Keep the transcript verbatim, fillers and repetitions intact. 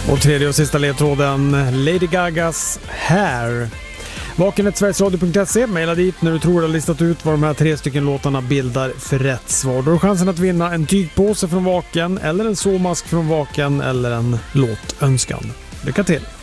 Och tredje och sista ledtråden, Lady Gagas Hair. Vaken ett sverigesradio punkt se, mejla dit när du tror du har listat ut vad de här tre stycken låtarna bildar för rätt svar. Då har du chansen att vinna en tygpåse från Vaken, eller en såmask från Vaken, eller en låtönskan. Lycka till!